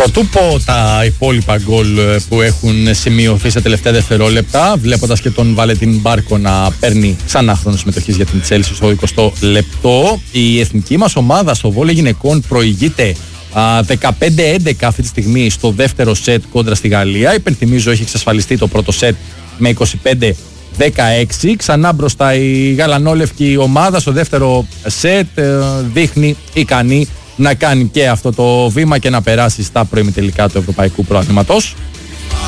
Πρωτού πω τα υπόλοιπα γκολ που έχουν σημειωθεί στα τελευταία δευτερόλεπτα, βλέποντας και τον Βαλεντίν Μπάρκο να παίρνει ξανά χρόνο συμμετοχής για την Chelsea στο 20ο λεπτό, η εθνική μας ομάδα στο βόλεϊ γυναικών προηγείται 15-11 αυτή τη στιγμή στο δεύτερο σετ κόντρα στη Γαλλία. Υπενθυμίζω έχει εξασφαλιστεί το πρώτο σετ με 25-16. Ξανά μπροστά η γαλανόλευκη ομάδα στο δεύτερο σετ, δείχνει ικανή να κάνει και αυτό το βήμα και να περάσει στα προημιτελικά του Ευρωπαϊκού Πρωταθλήματος.